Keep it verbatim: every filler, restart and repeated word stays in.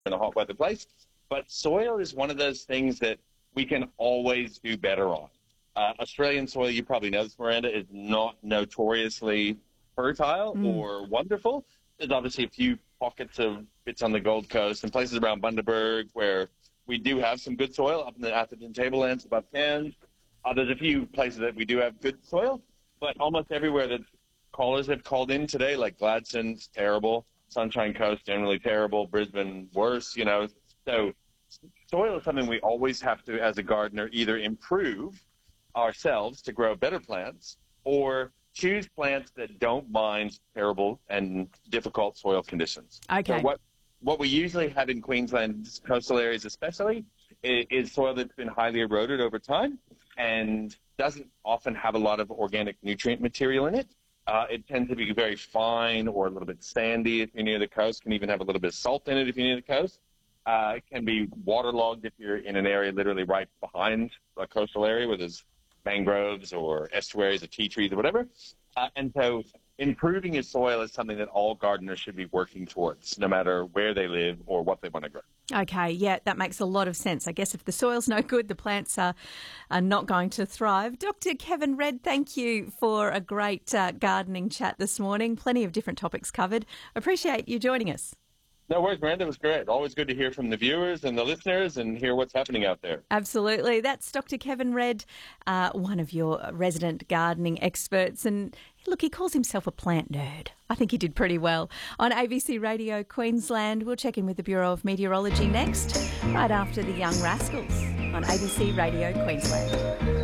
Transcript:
in a hot weather place. But soil is one of those things that we can always do better on. Uh, Australian soil, you probably know this, Miranda, is not notoriously fertile Mm. or wonderful. There's obviously a few pockets of bits on the Gold Coast and places around Bundaberg where we do have some good soil, up in the Atherton Tablelands above Cairns. Uh, there's a few places that we do have good soil, but almost everywhere that callers have called in today, like Gladstone's terrible, Sunshine Coast generally terrible, Brisbane worse, you know. So soil is something we always have to, as a gardener, either improve ourselves to grow better plants or choose plants that don't mind terrible and difficult soil conditions. Okay. So what, what we usually have in Queensland, coastal areas especially, is, is soil that's been highly eroded over time and doesn't often have a lot of organic nutrient material in it. Uh, it tends to be very fine or a little bit sandy if you're near the coast, can even have a little bit of salt in it if you're near the coast. Uh, it can be waterlogged if you're in an area literally right behind a coastal area where there's mangroves or estuaries or tea trees or whatever. Uh, and so improving your soil is something that all gardeners should be working towards, no matter where they live or what they want to grow. Okay, yeah, that makes a lot of sense. I guess if the soil's no good, the plants are, are not going to thrive. Doctor Kevin Redd, thank you for a great uh, gardening chat this morning. Plenty of different topics covered. Appreciate you joining us. No worries, Miranda. It was great. Always good to hear from the viewers and the listeners and hear what's happening out there. Absolutely. That's Doctor Kevin Redd, uh, one of your resident gardening experts. And look, he calls himself a plant nerd. I think he did pretty well. On A B C Radio Queensland, we'll check in with the Bureau of Meteorology next, right after the Young Rascals on A B C Radio Queensland.